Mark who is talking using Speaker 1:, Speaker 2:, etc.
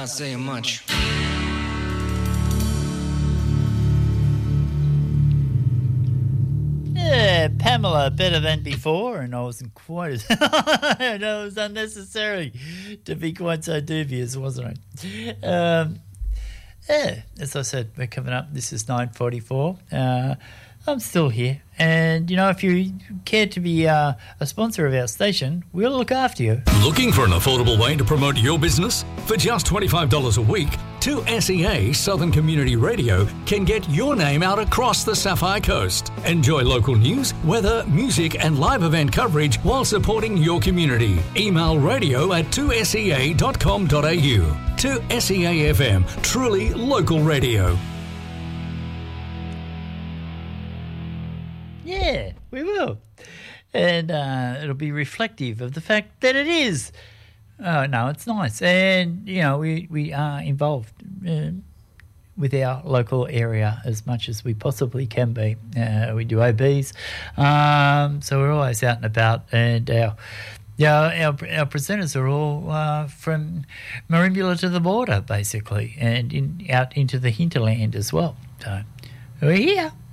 Speaker 1: not saying much.
Speaker 2: Yeah, Pamela, better than before, and I wasn't quite as... it was unnecessary to be quite so dubious, wasn't it? Yeah, as I said, we're coming up. This is 9:44. I'm still here. And, you know, if you care to be a sponsor of our station, we'll look after you.
Speaker 3: Looking for an affordable way to promote your business? For just $25 a week, 2SEA Southern Community Radio can get your name out across the Sapphire Coast. Enjoy local news, weather, music and live event coverage while supporting your community. Email radio@2sea.com.au. 2SEA FM, truly local radio.
Speaker 2: Yeah, we will. And it'll be reflective of the fact that it is. Oh, no, it's nice. And, you know, we are involved with our local area as much as we possibly can be. We do OBs. So we're always out and about. And our presenters are all from Merimbula to the border, basically, and out into the hinterland as well. So we're here.